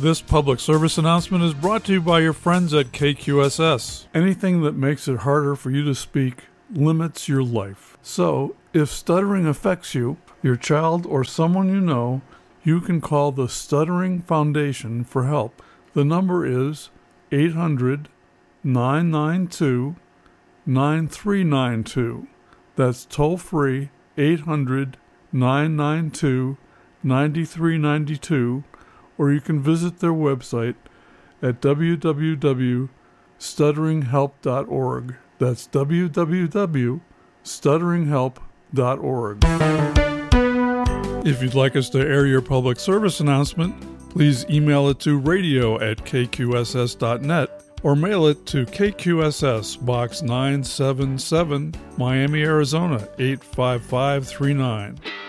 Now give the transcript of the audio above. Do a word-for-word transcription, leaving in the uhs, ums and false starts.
This public service announcement is brought to you by your friends at K Q S S. Anything that makes it harder for you to speak limits your life. So, if stuttering affects you, your child, or someone you know, you can call the Stuttering Foundation for help. The number is eight hundred, nine nine two, nine three nine two. That's toll free, eight hundred, nine nine two, nine three nine two, or you can visit their website at w w w dot stuttering help dot org. That's w w w dot stuttering help dot org. If you'd like us to air your public service announcement, please email it to radio at k q s s dot net or mail it to K Q S S, Box nine seven seven, Miami, Arizona, eight five five three nine.